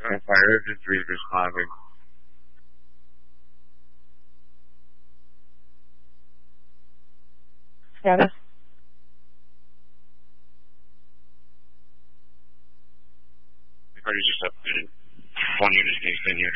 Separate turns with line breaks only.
fire, just responding.
Status?
The party just updated. 1 unit to continue.